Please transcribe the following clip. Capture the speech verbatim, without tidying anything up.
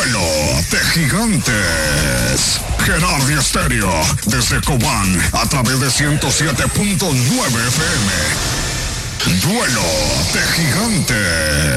Duelo de Gigantes. Gerardo Estéreo, desde Cobán, a través de ciento siete punto nueve F M. Duelo de Gigantes.